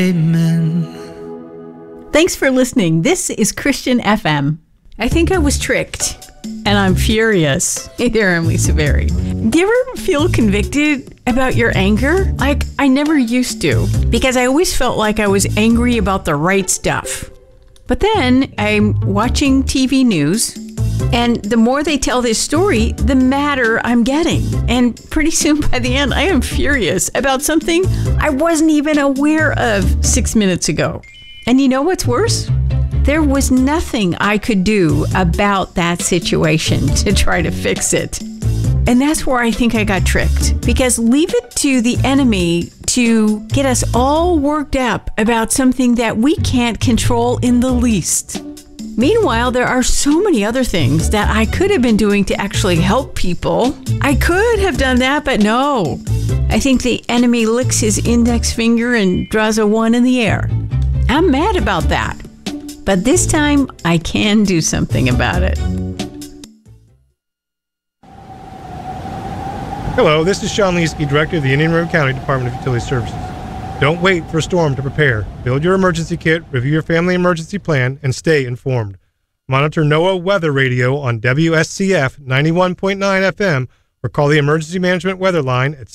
Amen. Thanks for listening. This is Christian FM. I think I was tricked, and I'm furious. Hey there, I'm Lisa Berry. Do you ever feel convicted about your anger? Like, I never used to, because I always felt like I was angry about the right stuff. But then I'm watching TV news, and the more they tell this story, the madder I'm getting. And pretty soon by the end, I am furious about something I wasn't even aware of 6 minutes ago. And you know what's worse? There was nothing I could do about that situation to try to fix it. And that's where I think I got tricked. Because leave it to the enemy to get us all worked up about something that we can't control in the least. Meanwhile, there are so many other things that I could have been doing to actually help people. I could have done that, but no. I think the enemy licks his index finger and draws a 1 in the air. I'm mad about that. But this time, I can do something about it. Hello, this is Sean Leesky, Director of the Indian River County Department of Utility Services. Don't wait for a storm to prepare. Build your emergency kit, review your family emergency plan, and stay informed. Monitor NOAA Weather Radio on WSCF 91.9 FM or call the Emergency Management Weather Line at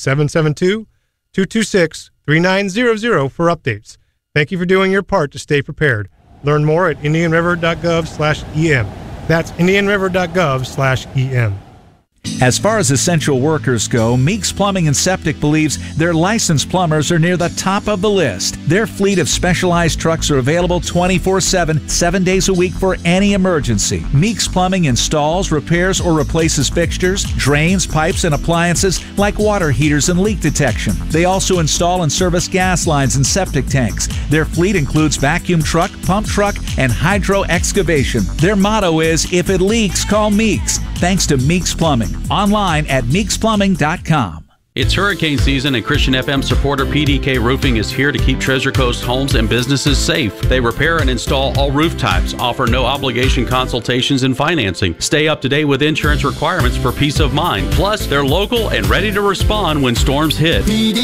772-226-3900 for updates. Thank you for doing your part to stay prepared. Learn more at indianriver.gov/EM. That's indianriver.gov/EM. As far as essential workers go, Meeks Plumbing and Septic believes their licensed plumbers are near the top of the list. Their fleet of specialized trucks are available 24/7, 7 days a week for any emergency. Meeks Plumbing installs, repairs, or replaces fixtures, drains, pipes, and appliances like water heaters and leak detection. They also install and service gas lines and septic tanks. Their fleet includes vacuum truck, pump truck, and hydro excavation. Their motto is, if it leaks, call Meeks. Thanks to Meeks Plumbing. Online at meeksplumbing.com. It's hurricane season, and Christian FM supporter PDK Roofing is here to keep Treasure Coast homes and businesses safe. They repair and install all roof types, offer no obligation consultations and financing. Stay up to date with insurance requirements for peace of mind. Plus, they're local and ready to respond when storms hit.